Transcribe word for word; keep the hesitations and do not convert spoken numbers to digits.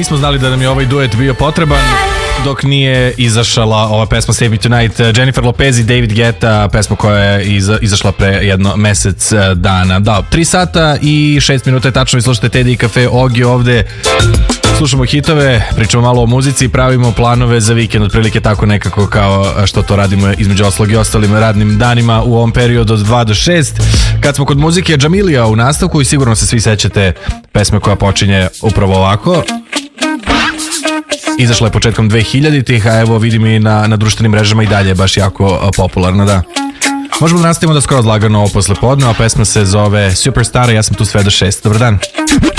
nismo znali da nam je ovaj duet bio potreban dok nije izašla ova pesma Save Me Tonight. Jennifer Lopez i David Guetta, pesma koja je iza, izašla pre jedno mesec dana. Da, tri sata i šest minuta je tačno. Vi slušate Teddy i Cafe, Ogi ovde. Slušamo hitove, pričamo malo o muzici i pravimo planove za vikend, otprilike tako nekako kao što to radimo između oslog i ostalim radnim danima u ovom periodu od dva do šest. Kad smo kod muzike, Džamilija u nastavku i sigurno se svi sećate pesme koja počinje upravo ovako. Izašla je početkom dve hiljaditih, a evo vidim i na, na društvenim mrežama i dalje je baš jako popularna, da. Možemo da nastavimo da skoro odlagano ovo posle podne, a pesma se zove Superstar, ja sam tu sve do šest. Dobar dan.